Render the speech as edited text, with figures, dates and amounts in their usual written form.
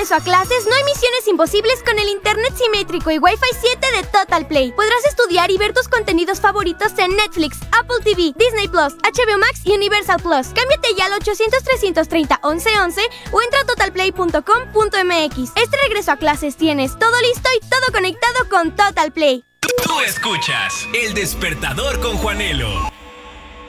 regreso a clases, no hay misiones imposibles con el internet simétrico y Wi-Fi 7 de Total Play. Podrás estudiar y ver tus contenidos favoritos en Netflix, Apple TV, Disney Plus, HBO Max y Universal Plus. Cámbiate ya al 800-330-1111 o entra a totalplay.com.mx. Este regreso a clases tienes todo listo y todo conectado con Total Play. Tú escuchas El Despertador con Juanelo.